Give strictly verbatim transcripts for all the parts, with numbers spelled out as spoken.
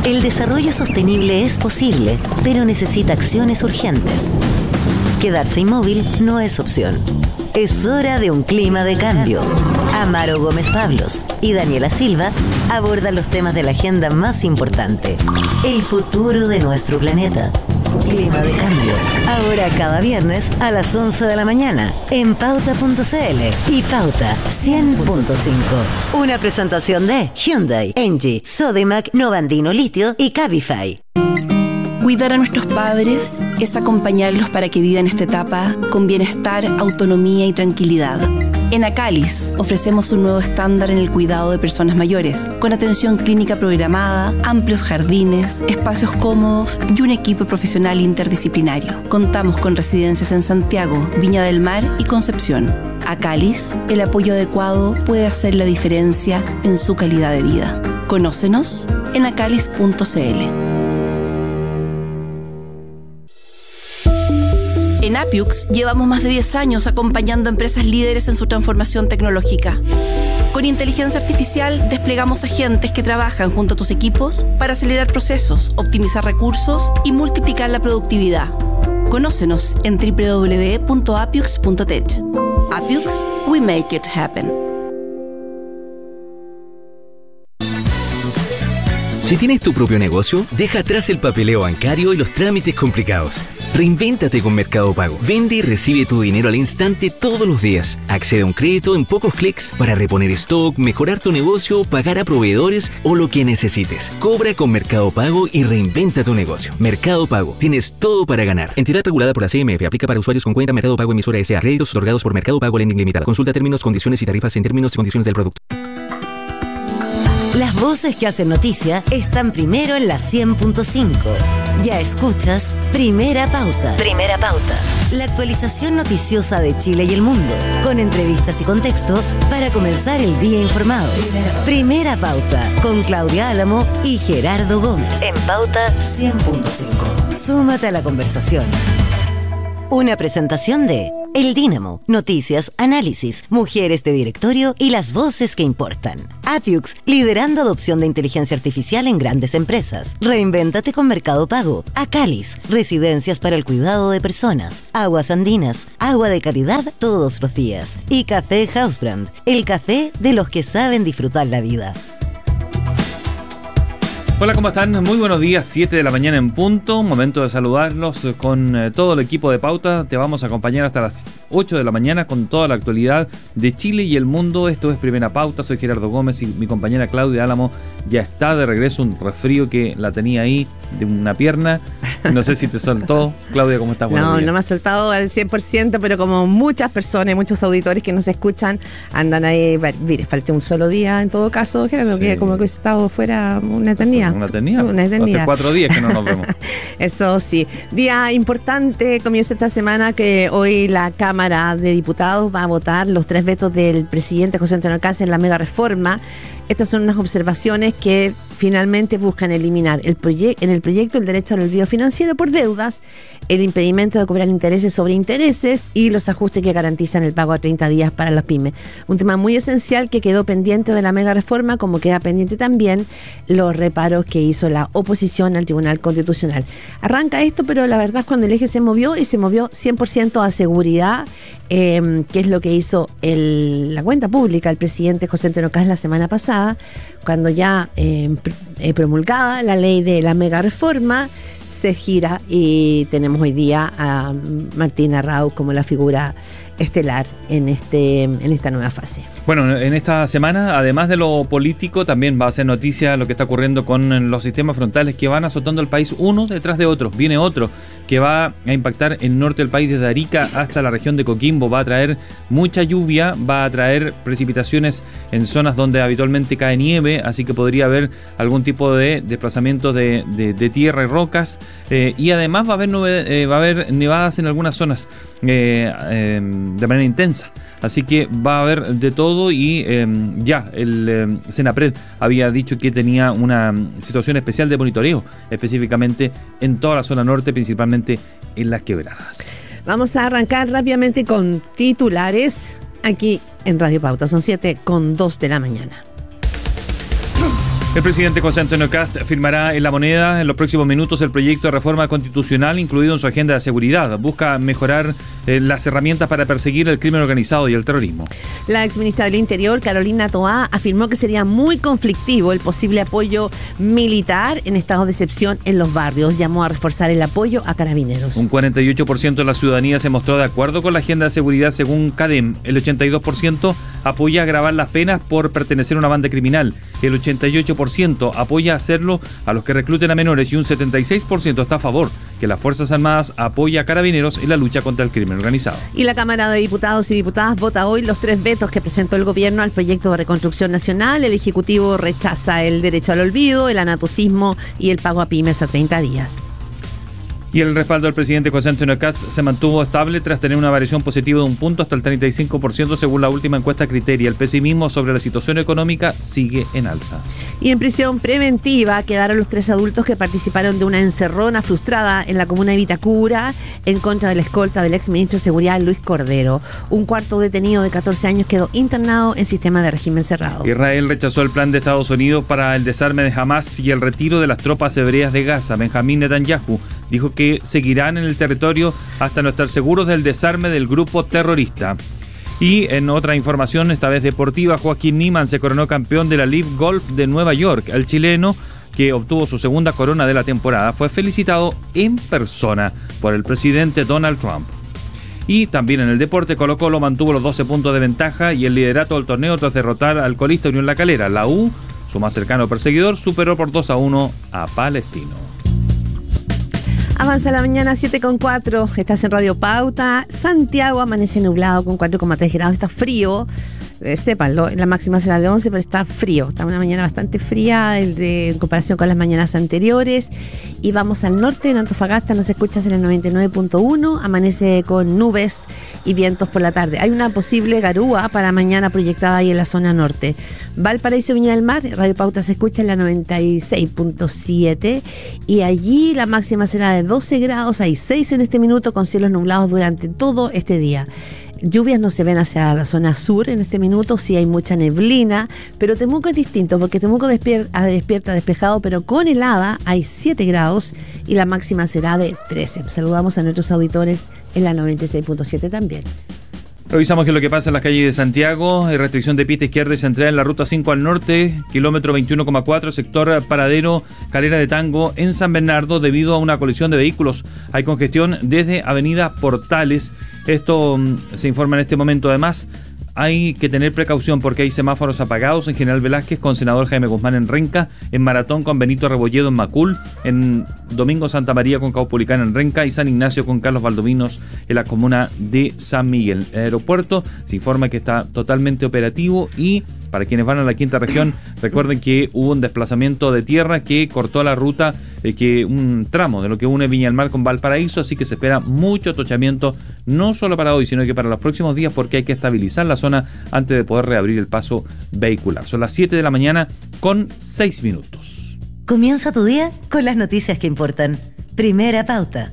El desarrollo sostenible es posible, pero necesita acciones urgentes. Quedarse inmóvil no es opción. Es hora de un clima de cambio. Amaro Gómez Pablos y Daniela Silva abordan los temas de la agenda más importante. El futuro de nuestro planeta. Clima de cambio. Ahora cada viernes a las once de la mañana en pauta punto c l y Pauta cien punto cinco. Una presentación de Hyundai, Engie, Sodimac, Novandino Litio y Cabify. Cuidar a nuestros padres es acompañarlos para que vivan esta etapa con bienestar, autonomía y tranquilidad. En Acalis ofrecemos un nuevo estándar en el cuidado de personas mayores, con atención clínica programada, amplios jardines, espacios cómodos y un equipo profesional interdisciplinario. Contamos con residencias en Santiago, Viña del Mar y Concepción. Acalis, el apoyo adecuado puede hacer la diferencia en su calidad de vida. Conócenos en acalis punto c l. En Appiux llevamos más de diez años acompañando a empresas líderes en su transformación tecnológica. Con inteligencia artificial desplegamos agentes que trabajan junto a tus equipos para acelerar procesos, optimizar recursos y multiplicar la productividad. Conócenos en doble u doble u doble u punto appiux punto tech. Appiux, we make it happen. Si tienes tu propio negocio, deja atrás el papeleo bancario y los trámites complicados. Reinvéntate con Mercado Pago. Vende y recibe tu dinero al instante todos los días. Accede a un crédito en pocos clics para reponer stock, mejorar tu negocio, pagar a proveedores o lo que necesites. Cobra con Mercado Pago y reinventa tu negocio. Mercado Pago. Tienes todo para ganar. Entidad regulada por la C M F. Aplica para usuarios con cuenta Mercado Pago emisora S A. Créditos otorgados por Mercado Pago Lending Limitada. Consulta términos, condiciones y tarifas en términos y condiciones del producto. Las voces que hacen noticia están primero en la cien punto cinco. Ya escuchas Primera Pauta. Primera Pauta. La actualización noticiosa de Chile y el mundo, con entrevistas y contexto para comenzar el día informados. Primera Pauta, con Claudia Álamo y Gerardo Gómez. En Pauta cien punto cinco. Súmate a la conversación. Una presentación de El Dínamo, noticias, análisis, mujeres de directorio y las voces que importan. Appiux, liderando adopción de inteligencia artificial en grandes empresas. Reinvéntate con Mercado Pago. Acalis, residencias para el cuidado de personas. Aguas Andinas, agua de calidad todos los días. Y Café Housebrand, el café de los que saben disfrutar la vida. Hola, ¿cómo están? Muy buenos días, siete de la mañana en punto. Momento de saludarlos con eh, todo el equipo de Pauta. Te vamos a acompañar hasta las ocho de la mañana con toda la actualidad de Chile y el mundo. Esto es Primera Pauta. Soy Gerardo Gómez y mi compañera Claudia Álamo ya está de regreso. Un resfrío que la tenía ahí de una pierna. No sé si te soltó. Claudia, ¿cómo estás? No, no me ha soltado al cien por ciento, pero como muchas personas, muchos auditores que nos escuchan, andan ahí. Mire, falté un solo día en todo caso, Gerardo, sí. Que como que he estado fuera una eternidad. Una eternidad. Una eternidad. Hace cuatro días que no nos vemos. Eso sí. Día importante, comienza esta semana que hoy la Cámara de Diputados va a votar los tres vetos del presidente José Antonio Kast en la mega reforma. Estas son unas observaciones que finalmente buscan eliminar el proye- en el proyecto el derecho al olvido financiero por deudas, el impedimento de cobrar intereses sobre intereses y los ajustes que garantizan el pago a treinta días para las pymes. Un tema muy esencial que quedó pendiente de la mega reforma, como queda pendiente también los reparos que hizo la oposición al Tribunal Constitucional. Arranca esto, pero la verdad es cuando el eje se movió y se movió cien por ciento a seguridad, eh, que es lo que hizo el, la cuenta pública el presidente José Antonio Kast la semana pasada, cuando ya eh, promulgada la ley de la mega reforma, se gira y tenemos hoy día a Martina Rau como la figura estelar en este en esta nueva fase. Bueno, en esta semana, además de lo político, también va a ser noticia lo que está ocurriendo con los sistemas frontales que van azotando el país uno detrás de otro. Viene otro que va a impactar el norte del país, desde Arica hasta la región de Coquimbo. Va a traer mucha lluvia, va a traer precipitaciones en zonas donde habitualmente cae nieve, así que podría haber algún tipo de desplazamiento de, de, de tierra y rocas, eh, y además va a haber nube, eh, va a haber nevadas en algunas zonas eh, eh, de manera intensa. Así que va a haber de todo y eh, ya el eh, Senapred había dicho que tenía una situación especial de monitoreo, específicamente en toda la zona norte, principalmente en las quebradas. Vamos a arrancar rápidamente con titulares aquí en Radio Pauta. Son siete con dos de la mañana. El presidente José Antonio Kast firmará en La Moneda en los próximos minutos el proyecto de reforma constitucional incluido en su agenda de seguridad. Busca mejorar eh, las herramientas para perseguir el crimen organizado y el terrorismo. La exministra del Interior, Carolina Toá, afirmó que sería muy conflictivo el posible apoyo militar en estado de excepción en los barrios. Llamó a reforzar el apoyo a carabineros. Un cuarenta y ocho por ciento de la ciudadanía se mostró de acuerdo con la agenda de seguridad según CADEM. El ochenta y dos por ciento apoya agravar las penas por pertenecer a una banda criminal. El ochenta y ocho por ciento apoya hacerlo a los que recluten a menores y un setenta y seis por ciento está a favor que las Fuerzas Armadas apoya a carabineros en la lucha contra el crimen organizado. Y la Cámara de Diputados y Diputadas vota hoy los tres vetos que presentó el gobierno al proyecto de reconstrucción nacional. El Ejecutivo rechaza el derecho al olvido, el anatocismo y el pago a pymes a treinta días. Y el respaldo del presidente José Antonio Kast se mantuvo estable tras tener una variación positiva de un punto hasta el treinta y cinco por ciento según la última encuesta Criteria. El pesimismo sobre la situación económica sigue en alza. Y en prisión preventiva quedaron los tres adultos que participaron de una encerrona frustrada en la comuna de Vitacura en contra de la escolta del exministro de Seguridad Luis Cordero. Un cuarto detenido de catorce años quedó internado en sistema de régimen cerrado. Israel rechazó el plan de Estados Unidos para el desarme de Hamas y el retiro de las tropas hebreas de Gaza. Benjamín Netanyahu dijo que seguirán en el territorio hasta no estar seguros del desarme del grupo terrorista. Y en otra información, esta vez deportiva, Joaquín Niemann se coronó campeón de la Live Golf de Nueva York. El chileno, que obtuvo su segunda corona de la temporada, fue felicitado en persona por el presidente Donald Trump. Y también en el deporte, Colo-Colo mantuvo los doce puntos de ventaja y el liderato del torneo tras derrotar al colista Unión La Calera. La U, su más cercano perseguidor, superó por dos a uno a Palestino. Avanza la mañana siete con cuatro, estás en Radio Pauta. Santiago amanece nublado con cuatro coma tres grados, está frío. Eh, sépanlo, la máxima será de once, pero está frío, está una mañana bastante fría el de, en comparación con las mañanas anteriores. Y vamos al norte, en Antofagasta nos escuchas en el noventa y nueve punto uno, amanece con nubes y vientos por la tarde. Hay una posible garúa para mañana proyectada ahí en la zona norte. Valparaíso, Viña del Mar, Radio Pauta se escucha en la noventa y seis punto siete y allí la máxima será de doce grados, hay seis en este minuto con cielos nublados durante todo este día. Lluvias no se ven hacia la zona sur en este minuto, sí hay mucha neblina, pero Temuco es distinto porque Temuco despierta, despierta despejado, pero con helada hay siete grados y la máxima será de trece. Saludamos a nuestros auditores en la noventa y seis punto siete también. Revisamos qué es lo que pasa en las calles de Santiago. Hay restricción de pista izquierda y central en la ruta cinco al norte, kilómetro veintiuno coma cuatro, sector Paradero, Calera de Tango, en San Bernardo, debido a una colisión de vehículos. Hay congestión desde Avenida Portales. Esto um, se informa en este momento. Además, hay que tener precaución porque hay semáforos apagados en General Velázquez con Senador Jaime Guzmán en Renca, en Maratón con Benito Rebolledo en Macul, en Domingo Santa María con Caupolicán en Renca y San Ignacio con Carlos Valdovinos en la comuna de San Miguel. El aeropuerto se informa que está totalmente operativo y para quienes van a la quinta región, recuerden que hubo un desplazamiento de tierra que cortó la ruta, eh, que un tramo de lo que une Viña del Mar con Valparaíso, así que se espera mucho atochamiento, no solo para hoy, sino que para los próximos días, porque hay que estabilizar la zona antes de poder reabrir el paso vehicular. Son las siete de la mañana con seis minutos. Comienza tu día con las noticias que importan. Primera Pauta.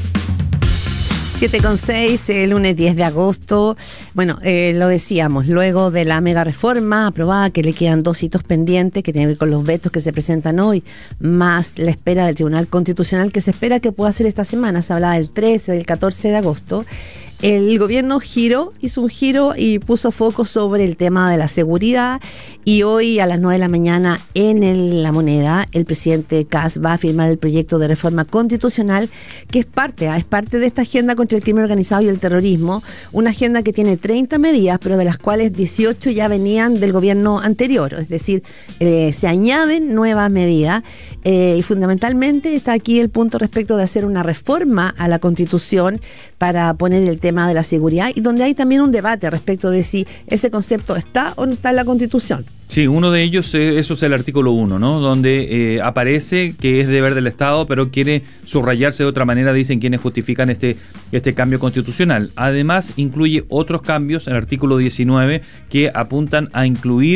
siete con seis, el lunes diez de agosto. Bueno, eh, lo decíamos, luego de la mega reforma aprobada, que le quedan dos hitos pendientes que tienen que ver con los vetos que se presentan hoy, más la espera del Tribunal Constitucional que se espera que pueda ser esta semana. Se hablaba del trece, del catorce de agosto. El gobierno giró, hizo un giro y puso foco sobre el tema de la seguridad, y hoy a las nueve de la mañana en el La Moneda el presidente Kast va a firmar el proyecto de reforma constitucional que es parte, ¿eh? es parte de esta agenda contra el crimen organizado y el terrorismo, una agenda que tiene treinta medidas, pero de las cuales dieciocho ya venían del gobierno anterior, es decir, eh, se añaden nuevas medidas eh, y fundamentalmente está aquí el punto respecto de hacer una reforma a la Constitución para poner el tema de la seguridad, y donde hay también un debate respecto de si ese concepto está o no está en la Constitución. Sí, uno de ellos, eso es el artículo uno, ¿no? Donde eh, aparece que es deber del Estado, pero quiere subrayarse de otra manera, dicen quienes justifican este, este cambio constitucional. Además, incluye otros cambios en el artículo diecinueve que apuntan a incluir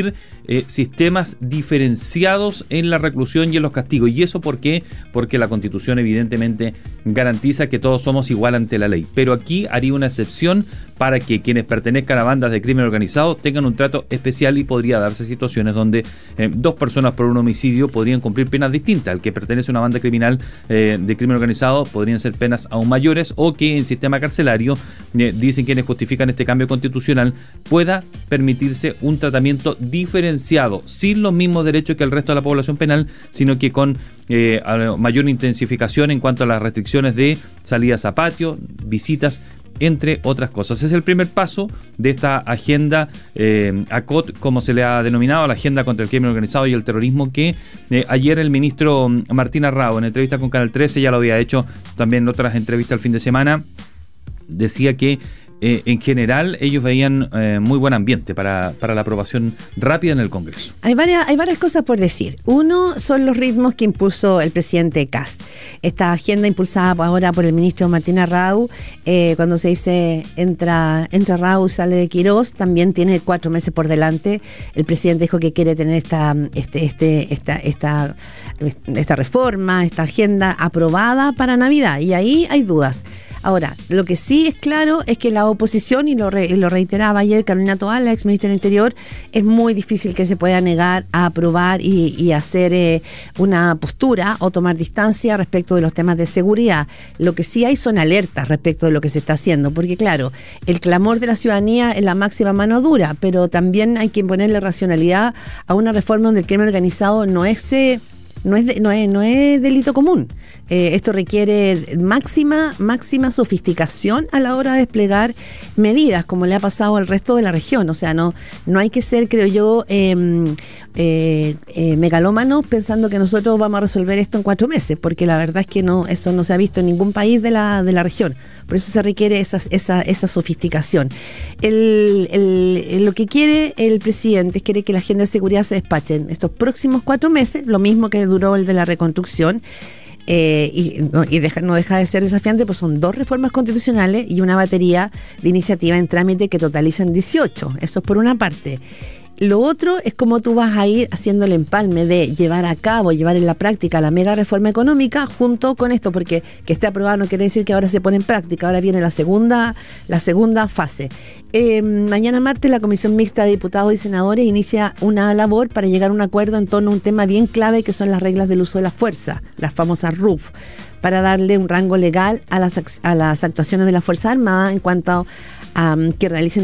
eh, sistemas diferenciados en la reclusión y en los castigos. ¿Y eso por qué? Porque la Constitución evidentemente garantiza que todos somos igual ante la ley. Pero aquí haría una excepción para que quienes pertenezcan a bandas de crimen organizado tengan un trato especial, y podría darse situaciones donde eh, dos personas por un homicidio podrían cumplir penas distintas. El que pertenece a una banda criminal eh, de crimen organizado podrían ser penas aún mayores, o que en el sistema carcelario, eh, dicen quienes justifican este cambio constitucional, pueda permitirse un tratamiento diferenciado, sin los mismos derechos que el resto de la población penal, sino que con eh, mayor intensificación en cuanto a las restricciones de salidas a patio, visitas, entre otras cosas. Es el primer paso de esta agenda eh, A C O T, como se le ha denominado, la agenda contra el crimen organizado y el terrorismo, que eh, ayer el ministro Martín Arrau, en entrevista con Canal trece, ya lo había hecho también en otras entrevistas el fin de semana, decía que Eh, en general ellos veían eh, muy buen ambiente para, para la aprobación rápida en el Congreso. Hay varias, hay varias cosas por decir. Uno son los ritmos que impuso el presidente Kast. Esta agenda impulsada ahora por el ministro Martín Arrau, eh, cuando se dice entra, entra Arrau, sale de Quirós, también tiene cuatro meses por delante. El presidente dijo que quiere tener esta, este, este, esta, esta, esta reforma, esta agenda aprobada para Navidad, y ahí hay dudas. Ahora, lo que sí es claro es que la oposición, y lo, re, y lo reiteraba ayer Carolina Toal, la ex ministra del Interior, es muy difícil que se pueda negar a aprobar y, y hacer eh, una postura o tomar distancia respecto de los temas de seguridad. Lo que sí hay son alertas respecto de lo que se está haciendo, porque claro, el clamor de la ciudadanía es la máxima mano dura, pero también hay que ponerle racionalidad a una reforma donde el crimen organizado no es... Eh, No es, de, no, es, no es delito común. Eh, esto requiere máxima, máxima sofisticación a la hora de desplegar medidas, como le ha pasado al resto de la región. O sea, no, no hay que ser, creo yo, eh, eh, eh, megalómanos pensando que nosotros vamos a resolver esto en cuatro meses, porque la verdad es que no, eso no se ha visto en ningún país de la, de la región. Por eso se requiere esa, esa, esa sofisticación. El, el, lo que quiere el presidente es quiere que la agenda de seguridad se despache en estos próximos cuatro meses, lo mismo que duró el de la reconstrucción, eh, y, no, y deja, no deja de ser desafiante, pues son dos reformas constitucionales y una batería de iniciativas en trámite que totalizan dieciocho. Eso es por una parte. Lo otro es cómo tú vas a ir haciendo el empalme de llevar a cabo, llevar en la práctica la mega reforma económica junto con esto, porque que esté aprobado no quiere decir que ahora se pone en práctica, ahora viene la segunda, la segunda fase. Eh, mañana martes la Comisión Mixta de Diputados y Senadores inicia una labor para llegar a un acuerdo en torno a un tema bien clave, que son las reglas del uso de la fuerza, las famosas R U F, para darle un rango legal a las, a las actuaciones de las Fuerzas Armadas en cuanto a um, que realicen